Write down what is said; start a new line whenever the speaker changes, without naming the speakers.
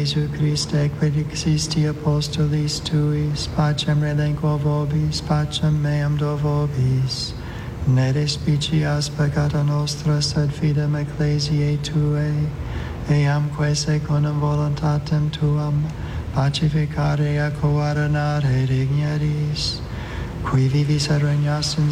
Jesu Christe, quid existi apostolis tuis, pacem relinquo vobis, pacem meam do vobis. Ne despicias peccata nostra, sed fidem ecclesiae Tuae, eamque secundum voluntatem Tuam, pacificare et coordinare digneris, qui vivis et regnas in